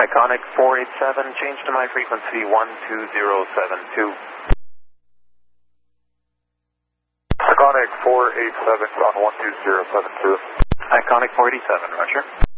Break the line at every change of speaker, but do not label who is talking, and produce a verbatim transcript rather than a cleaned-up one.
Iconic four eight seven, change to my frequency one two zero seven two.
Iconic four eight seven on one two zero seven two.
Iconic four eight seven, roger.